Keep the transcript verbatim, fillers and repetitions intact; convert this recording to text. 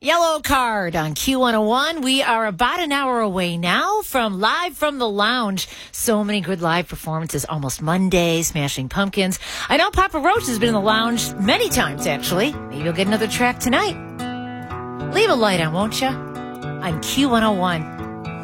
Yellow Card on Q one oh one. We are about an hour away now from Live from the Lounge. So many good live performances. Almost Monday, Smashing Pumpkins. I know Papa Roach has been in the lounge many times, actually. Maybe you'll get another track tonight. Leave a light on, won't you? On Q one oh one.